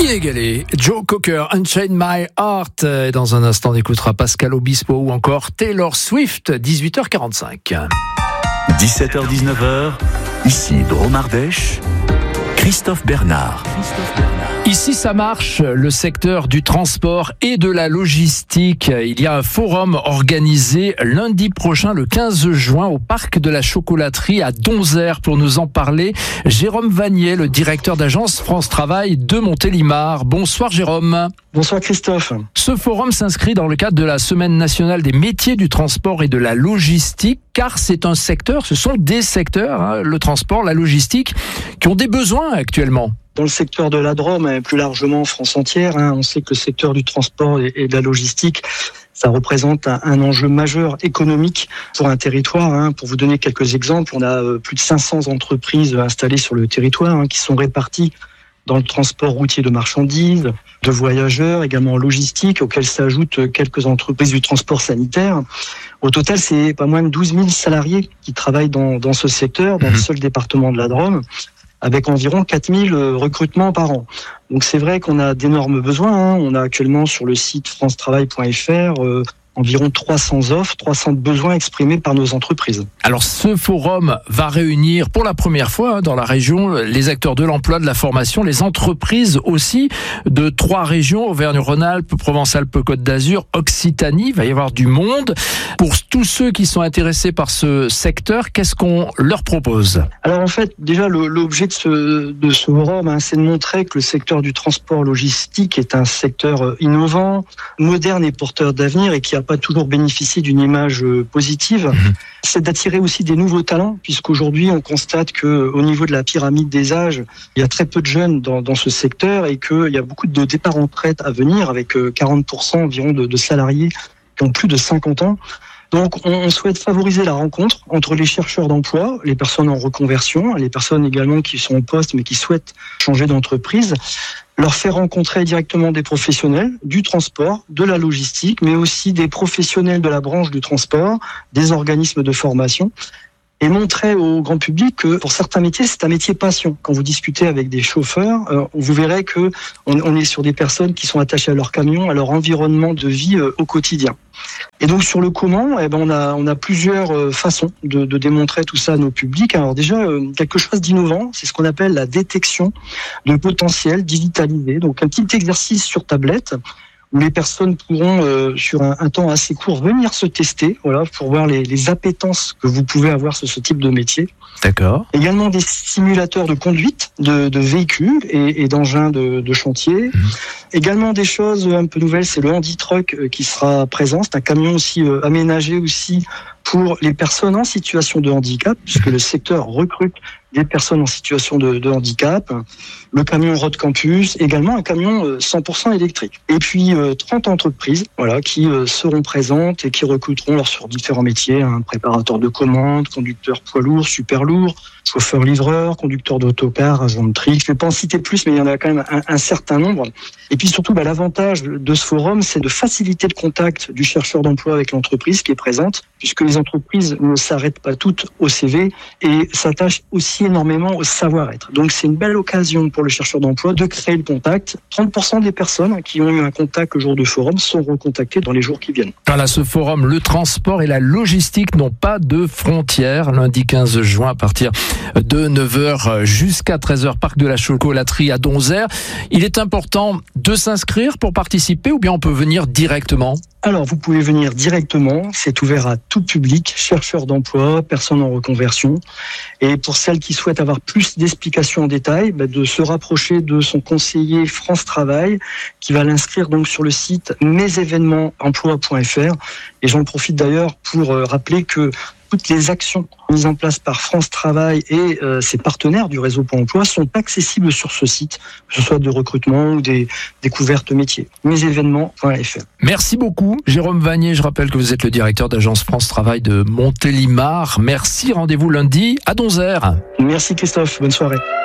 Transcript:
Inégalé, Joe Cocker, Unchain My Heart. Et dans un instant, on écoutera Pascal Obispo ou encore Taylor Swift, 18h45. 17h-19h, ici Drôme Ardèche, Christophe Bernard. Ici, ça marche, le secteur du transport et de la logistique. Il y a un forum organisé lundi prochain, le 15 juin, au Parc de la Chocolaterie à Donzère. Pour nous en parler, Jérôme Vanier, le directeur d'agence France Travail de Montélimar. Bonsoir Jérôme. Bonsoir Christophe. Ce forum s'inscrit dans le cadre de la Semaine nationale des métiers du transport et de la logistique, car c'est un secteur, ce sont des secteurs, le transport, la logistique, qui ont des besoins actuellement. Dans le secteur de la Drôme et plus largement en France entière, on sait que le secteur du transport et de la logistique, ça représente un enjeu majeur économique pour un territoire. Pour vous donner quelques exemples, on a plus de 500 entreprises installées sur le territoire qui sont réparties dans le transport routier de marchandises, de voyageurs, également en logistique, auxquels s'ajoutent quelques entreprises du transport sanitaire. Au total, c'est pas moins de 12 000 salariés qui travaillent dans ce secteur, dans le seul département de la Drôme, avec environ 4000 recrutements par an. Donc c'est vrai qu'on a d'énormes besoins. On a actuellement sur le site francetravail.fr environ 300 offres, 300 besoins exprimés par nos entreprises. Alors ce forum va réunir pour la première fois dans la région les acteurs de l'emploi, de la formation, les entreprises aussi de 3 régions, Auvergne-Rhône-Alpes, Provence-Alpes-Côte d'Azur, Occitanie. Il va y avoir du monde. Pour tous ceux qui sont intéressés par ce secteur, qu'est-ce qu'on leur propose ? Alors en fait, déjà l'objet de ce forum, c'est de montrer que le secteur du transport logistique est un secteur innovant, moderne et porteur d'avenir et qui n'a pas toujours bénéficié d'une image positive. C'est d'attirer aussi des nouveaux talents, puisqu'aujourd'hui on constate qu'au niveau de la pyramide des âges, il y a très peu de jeunes dans ce secteur et qu'il y a beaucoup de départs en retraite à venir, avec 40% environ de salariés qui ont plus de 50 ans. Donc on souhaite favoriser la rencontre entre les chercheurs d'emploi, les personnes en reconversion, les personnes également qui sont en poste mais qui souhaitent changer d'entreprise, leur faire rencontrer directement des professionnels du transport, de la logistique, mais aussi des professionnels de la branche du transport, des organismes de formation, et montrer au grand public que pour certains métiers, c'est un métier passion. Quand vous discutez avec des chauffeurs, vous verrez que on est sur des personnes qui sont attachées à leur camion, à leur environnement de vie au quotidien. Et donc sur le comment, on a plusieurs façons de démontrer tout ça à nos publics. Alors déjà, quelque chose d'innovant, c'est ce qu'on appelle la détection de potentiel digitalisé. Donc un petit exercice sur tablette, où les personnes pourront, sur un temps assez court, venir se tester, pour voir les appétences que vous pouvez avoir sur ce type de métier. D'accord. Également des simulateurs de conduite de véhicules et d'engins de chantier. Également des choses un peu nouvelles, c'est le handi-truck qui sera présent. C'est un camion aussi aménagé aussi pour les personnes en situation de handicap, puisque le secteur recrute des personnes en situation de handicap. Le camion Road Campus, également un camion 100% électrique. Et puis 30 entreprises qui seront présentes et qui recruteront sur différents métiers, préparateur de commandes, conducteur poids lourd, super lourd, chauffeur-livreur, conducteur d'autocar, agent de tri. Je ne vais pas en citer plus, mais il y en a quand même un certain nombre. Et puis surtout, l'avantage de ce forum, c'est de faciliter le contact du chercheur d'emploi avec l'entreprise qui est présente, puisque les entreprises ne s'arrêtent pas toutes au CV et s'attachent aussi énormément au savoir-être. Donc c'est une belle occasion pour le chercheur d'emploi de créer le contact. 30% des personnes qui ont eu un contact au jour du forum sont recontactées dans les jours qui viennent. Voilà, ce forum, le transport et la logistique n'ont pas de frontières. Lundi 15 juin à partir de 9h jusqu'à 13h, Parc de la Chocolaterie à Donzère. Il est important de s'inscrire pour participer ou bien on peut venir directement ? Alors, vous pouvez venir directement, c'est ouvert à tout public, chercheurs d'emploi, personnes en reconversion. Et pour celles qui souhaitent avoir plus d'explications en détail, de se rapprocher de son conseiller France Travail, qui va l'inscrire donc sur le site mesévénementsemploi.fr. Et j'en profite d'ailleurs pour rappeler que toutes les actions mises en place par France Travail et ses partenaires du réseau Pôle emploi sont accessibles sur ce site, que ce soit de recrutement ou des découvertes métiers. mesévénements.fr. Merci beaucoup, Jérôme Vanier. Je rappelle que vous êtes le directeur d'agence France Travail de Montélimar. Merci, rendez-vous lundi à Donzère. Merci Christophe, bonne soirée.